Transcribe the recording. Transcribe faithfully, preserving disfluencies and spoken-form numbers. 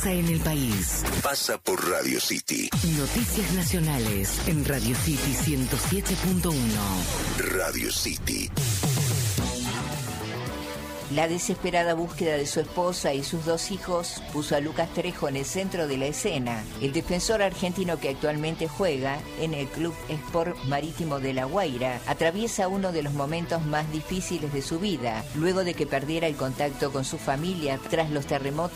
pasa en el país. Pasa por Radio City. Noticias nacionales en Radio City ciento siete punto uno. Radio City. La desesperada búsqueda de su esposa y sus dos hijos puso a Lucas Trejo en el centro de la escena. El defensor argentino que actualmente juega en el Club Sport Marítimo de La Guaira atraviesa uno de los momentos más difíciles de su vida, luego de que perdiera el contacto con su familia tras los terremotos